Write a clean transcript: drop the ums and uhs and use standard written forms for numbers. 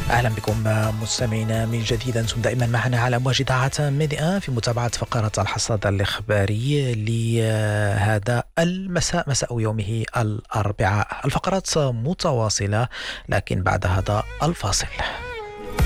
أهلا بكم مستمعينا من جديد. أنتم دائما معنا على أمواج إذاعة ميديا في متابعة فقرة الحصاد الإخباري لهذا المساء، مساء يومه الأربعاء. الفقرات متواصلة لكن بعد هذا الفاصل.